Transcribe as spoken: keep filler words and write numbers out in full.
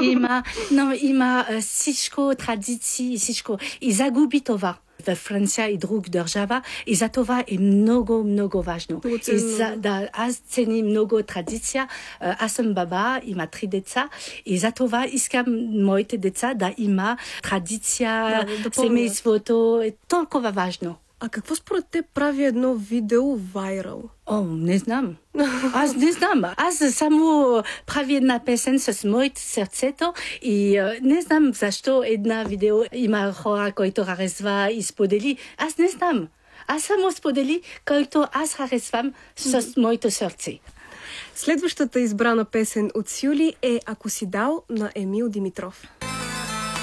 има, но има всичко традиции, всичко. И загуби това в Франция и друг държава. И за това е много, много важно. И за, да, аз ценим много традиция. Аз съм баба, има три деца. И за това искам моите деца да има традиция, да, да семейството. Е толкова важно. А какво според те прави едно видео вайрал? О, не знам. Аз не знам. Аз само прави една песен с моето сърцето и не знам защо една видео има хора, които харесва и сподели. Аз не знам. Аз само сподели, който аз харесвам с моето сърце. Следващата избрана песен от Сюли е "Ако си дал" на Емил Димитров.